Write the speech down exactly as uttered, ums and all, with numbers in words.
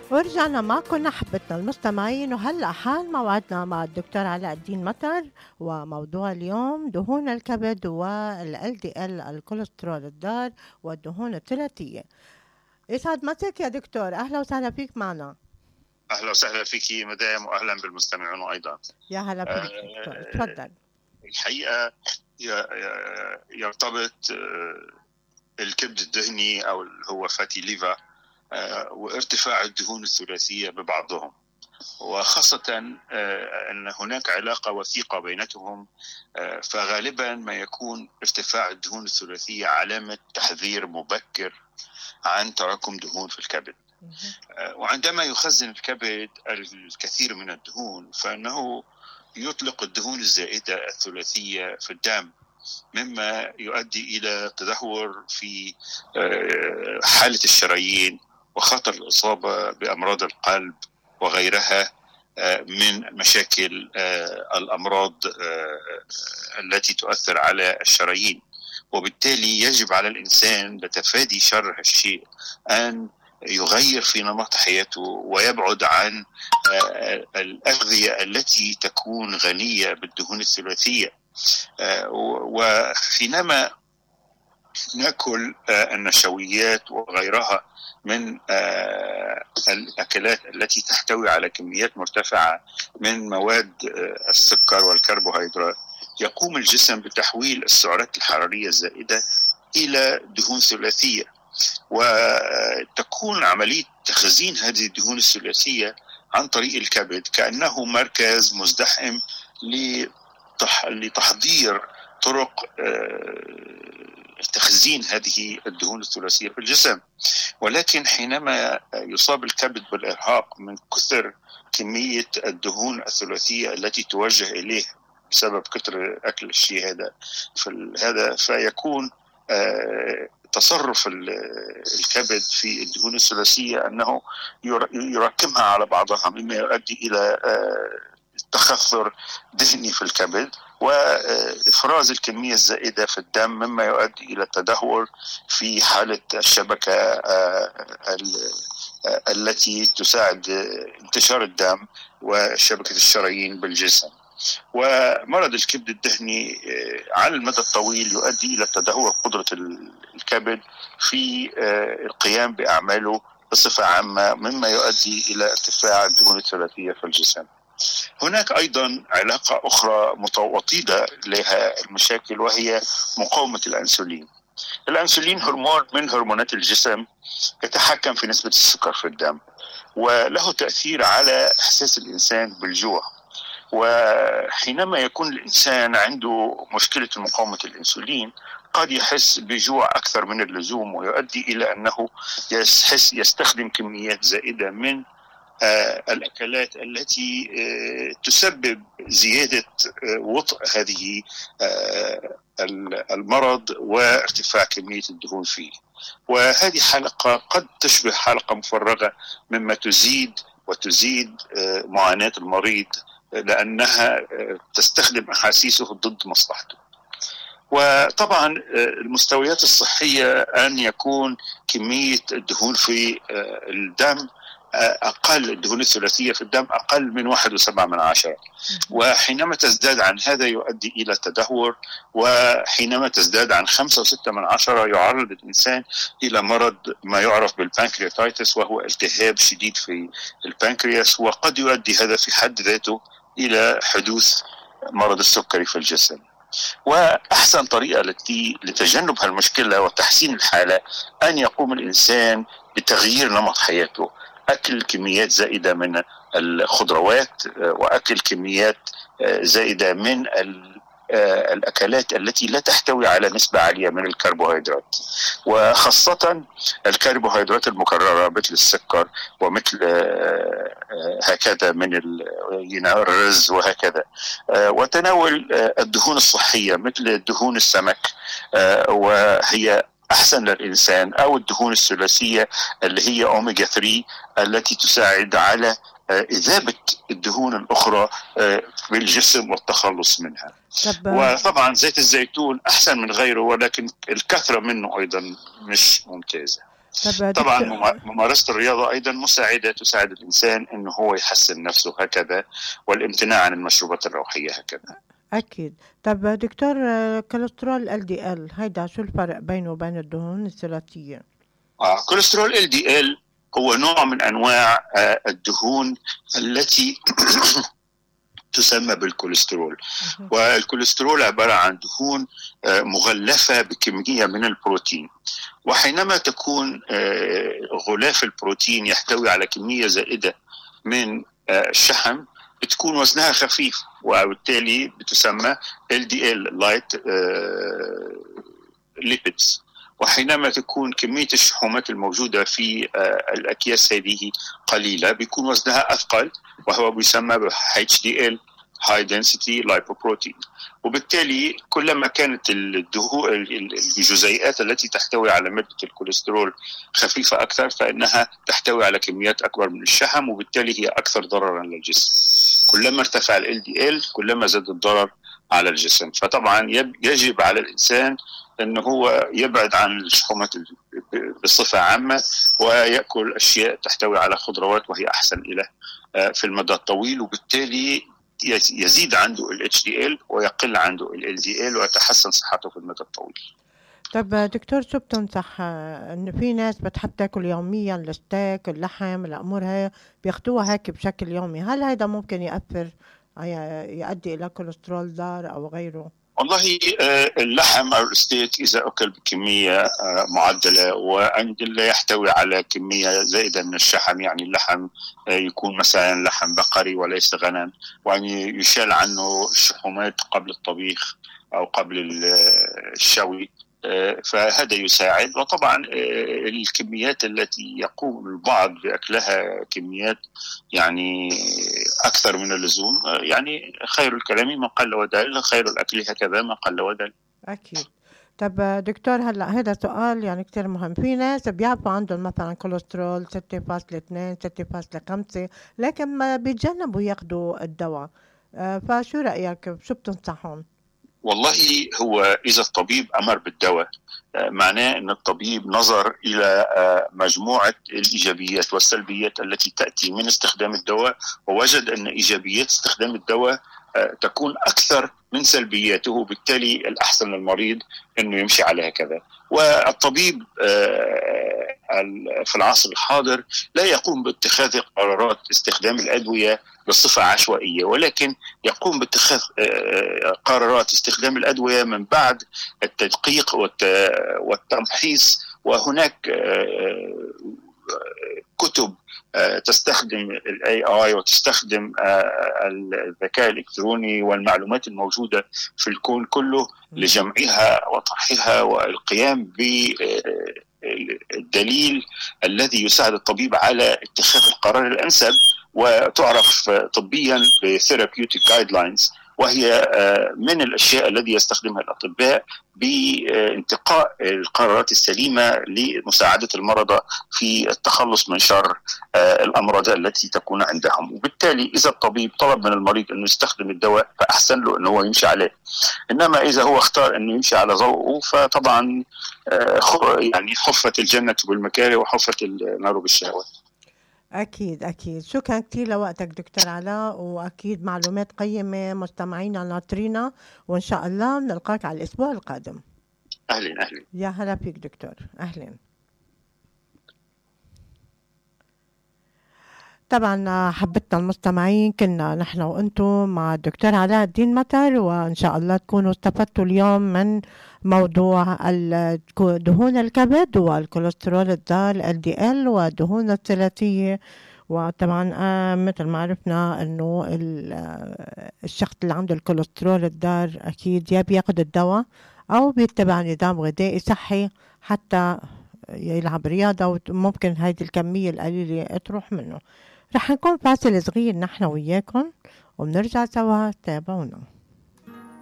ورجعنا معكم أحبتنا المستمعين، وهلأ حان موعدنا مع الدكتور علاء الدين مطر، وموضوع اليوم دهون الكبد وال دي ال الكوليسترول الضار والدهون الثلاثية. يسعد مساك يا دكتور، أهلا وسهلا فيك معنا. أهلا وسهلا فيك مدام، وأهلا بالمستمعين أيضا. يا هلا فيك دكتور، تفضل. الحقيقة يرتبط الكبد الدهني أو هو فاتي ليفر وارتفاع الدهون الثلاثية ببعضهم، وخاصة أن هناك علاقة وثيقة بينتهم، فغالبا ما يكون ارتفاع الدهون الثلاثية علامة تحذير مبكر عن تراكم دهون في الكبد. وعندما يخزن الكبد الكثير من الدهون فإنه يطلق الدهون الزائدة الثلاثية في الدم، مما يؤدي إلى تدهور في حالة الشرايين وخطر الإصابة بأمراض القلب وغيرها من مشاكل الأمراض التي تؤثر على الشرايين. وبالتالي يجب على الإنسان لتفادي شر هالشيء أن يغير في نمط حياته ويبعد عن الأغذية التي تكون غنية بالدهون الثلاثية. وحينما نأكل النشويات وغيرها من الأكلات التي تحتوي على كميات مرتفعة من مواد السكر والكربوهيدرات، يقوم الجسم بتحويل السعرات الحرارية الزائدة إلى دهون ثلاثية، وتكون عملية تخزين هذه الدهون الثلاثية عن طريق الكبد كأنه مركز مزدحم لتحضير طرق تخزين هذه الدهون الثلاثية في الجسم. ولكن حينما يصاب الكبد بالإرهاق من كثر كمية الدهون الثلاثية التي توجه إليه بسبب كثر أكل الشيء هذا هذا فيكون تصرف الكبد في الدهون الثلاثية أنه يركمها على بعضها، مما يؤدي إلى تخثر دهني في الكبد وإفراز الكمية الزائدة في الدم، مما يؤدي إلى التدهور في حالة الشبكة التي تساعد انتشار الدم وشبكة الشرايين بالجسم. ومرض الكبد الدهني على المدى الطويل يؤدي إلى تدهور قدرة الكبد في القيام بأعماله بصفة عامة، مما يؤدي إلى ارتفاع الدهون الثلاثية في الجسم. هناك أيضا علاقة أخرى وطيدة لها المشاكل، وهي مقاومة الأنسولين. الأنسولين هرمون من هرمونات الجسم يتحكم في نسبة السكر في الدم، وله تأثير على إحساس الإنسان بالجوع. وحينما يكون الإنسان عنده مشكلة مقاومة الأنسولين قد يحس بجوع أكثر من اللزوم، ويؤدي إلى أنه يحس يستخدم كميات زائدة من آه الأكلات التي آه تسبب زيادة آه وطء هذه آه المرض وارتفاع كمية الدهون فيه. وهذه حلقة قد تشبه حلقة مفرغة، مما تزيد وتزيد آه معاناة المريض، لأنها آه تستخدم أحاسيسه ضد مصلحته. وطبعا المستويات الصحية أن يكون كمية الدهون في آه الدم أقل، الدهون الثلاثية في الدم أقل من واحد وسبعة من عشرة، وحينما تزداد عن هذا يؤدي إلى تدهور، وحينما تزداد عن خمسة وستة من عشرة يعرض الإنسان إلى مرض ما يعرف بالبانكرياتايتس، وهو التهاب شديد في البانكرياس، وقد يؤدي هذا في حد ذاته إلى حدوث مرض السكري في الجسم. وأحسن طريقة التي لتجنب هالمشكلة وتحسين الحالة أن يقوم الإنسان بتغيير نمط حياته، أكل كميات زائدة من الخضروات، وأكل كميات زائدة من الأكلات التي لا تحتوي على نسبة عالية من الكربوهيدرات، وخاصة الكربوهيدرات المكررة مثل السكر ومثل هكذا من الرز وهكذا. وتناول الدهون الصحية مثل دهون السمك، وهي أحسن للإنسان، أو الدهون الثلاثية اللي هي أوميجا ثلاثة التي تساعد على إذابة الدهون الأخرى بالجسم والتخلص منها. وطبعا زيت الزيتون أحسن من غيره، ولكن الكثرة منه أيضا مش ممتازة. طب طبعا دكتور. مما- ممارسة الرياضة أيضا مساعدة، تساعد الإنسان أنه هو يحسن نفسه هكذا، والامتناع عن المشروبات الروحية هكذا. أكيد. طب دكتور، آه، كوليسترول ال دي ال هيدا شو الفرق بينه وبين الدهون الثلاثية؟ آه، كوليسترول ال دي ال هو نوع من أنواع آه، الدهون التي تسمى بالكوليسترول. مهم. والكوليسترول عبارة عن دهون آه، مغلفة بكمية من البروتين، وحينما تكون آه، غلاف البروتين يحتوي على كمية زائدة من آه، الشحم، بتكون وزنها خفيف، وبالتالي بتسمى ال دي ال Light Lipids. وحينما تكون كمية الشحومات الموجودة في آه، الأكياس هذه قليلة، بيكون وزنها أثقل، وهو بيسمى ب إتش دي إل High Density Lipoprotein. وبالتالي كلما كانت الدهو الجزيئات التي تحتوي على مادة الكوليسترول خفيفة أكثر، فإنها تحتوي على كميات أكبر من الشحم، وبالتالي هي أكثر ضررا للجسم. كلما ارتفع ال إل دي إل كلما زاد الضرر على الجسم. فطبعا يجب على الإنسان أنه هو يبعد عن الشحومات بصفة عامة، ويأكل أشياء تحتوي على خضروات، وهي أحسن إلى في المدى الطويل، وبالتالي يزيد عنده ال إتش دي إل ويقل عنده ال إل دي إل، ويتحسن صحته في المدى الطويل. طب دكتور، شو بتنصح؟ آه، إنه في ناس بتحب تاكل يوميا الستيك، اللحم، الأمور هاي بياخدوها هيك بشكل يومي، هل هيدا ممكن يأثر ي- يؤدي إلى كوليسترول ضار أو غيره؟ والله آه، اللحم أو الستيك إذا أكل بكمية آه، معدلة، وأن لا يحتوي على كمية زائدة من الشحم، يعني اللحم آه، يكون مثلا لحم بقري وليس غنم، وأن يشال عنه الشحومات قبل الطبيخ أو قبل ال- الشوي، آه، فهذا يساعد. وطبعا آه، الكميات التي يقوم البعض بأكلها كميات يعني أكثر من اللزوم، آه، يعني خير الكلام ما قل ودل، خير الأكل هكذا ما قل ودل. أكيد. طب دكتور، هلا هذا سؤال يعني كتير مهم. في ناس بيعرفوا عندهم مثلا كوليسترول ستة فاصلة اثنين ستة فاصلة خمسة، لكن ما بيتجنبوا ياخدوا الدواء. آه، فشو رأيك؟ شو بتنصحهم؟ والله هو إذا الطبيب أمر بالدواء، آه، معناه أن الطبيب نظر إلى آه، مجموعة الإيجابيات والسلبيات التي تأتي من استخدام الدواء، ووجد أن إيجابيات استخدام الدواء آه، تكون أكثر من سلبياته، بالتالي الأحسن للمريض أنه يمشي على هكذا. والطبيب آه، في العصر الحاضر لا يقوم باتخاذ قرارات استخدام الأدوية بصفة عشوائية، ولكن يقوم باتخاذ آه، قرارات استخدام الأدوية من بعد التدقيق والتمحيص. وهناك آه، كتب آه، تستخدم الاي اي وتستخدم آه، الذكاء الالكتروني والمعلومات الموجوده في الكون كله لجمعها وطرحها والقيام بالدليل الذي يساعد الطبيب على اتخاذ القرار الانسب، وتعرف طبيا بثيرابيوتيك جايد لاينز، وهي من الاشياء التي يستخدمها الاطباء بانتقاء القرارات السليمه لمساعده المرضى في التخلص من شر الامراض التي تكون عندهم. وبالتالي اذا الطبيب طلب من المريض انه يستخدم الدواء فاحسن له انه هو يمشي عليه، انما اذا هو اختار انه يمشي على ذوقه فطبعا يعني حفت الجنه بالمكاره وحفت النار بالشهوات. أكيد أكيد. شكرا كتير لوقتك دكتور علاء، وأكيد معلومات قيمة مستمعينا ناطرينا، وإن شاء الله بنلقاك على الأسبوع القادم. أهلا أهلا. يا هلا فيك دكتور، أهلا. طبعا حبتنا المستمعين، كنا نحن وانتم مع الدكتور علاء الدين مطر، وان شاء الله تكونوا استفدتوا اليوم من موضوع دهون الكبد والكوليسترول الضار ال دي ال والدهون الثلاثية. وطبعا آه مثل ما عرفنا انه الشخص اللي عنده الكوليسترول الضار اكيد يا بياخد الدواء او بيتبع نظام غذائي صحي حتى يلعب رياضة، وممكن هيدي الكمية القليلة تروح منه. رح نكون فاصل صغير نحن وياكم وبنرجع سوا، تابعونا.